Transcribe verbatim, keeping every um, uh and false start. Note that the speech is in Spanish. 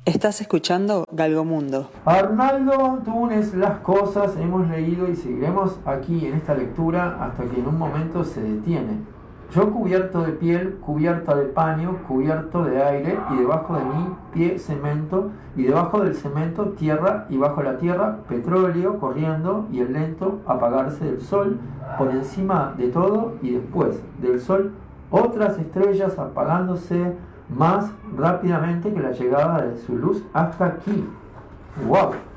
Estás escuchando Galgomundo. Arnaldo Antunes, Las cosas, hemos leído y seguiremos aquí en esta lectura hasta que en un momento se detiene. Yo cubierto de piel, cubierta de paño, cubierto de aire, y debajo de mí pie cemento, y debajo del cemento tierra, y bajo la tierra petróleo corriendo, y el lento apagarse del sol, por encima de todo, y después del sol otras estrellas apagándose más rápidamente que la llegada de su luz hasta aquí. ¡Wow!